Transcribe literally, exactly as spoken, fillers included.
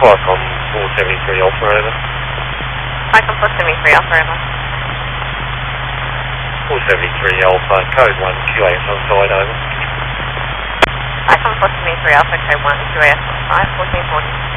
Qualcomm four seventy-three Alpha, over. Qualcomm four seventy-three Alpha, over. four seventy-three Alpha, code one, Q A S on side, over. Qualcomm four seventy-three Alpha, code one, Q A S on side, fourteen forty.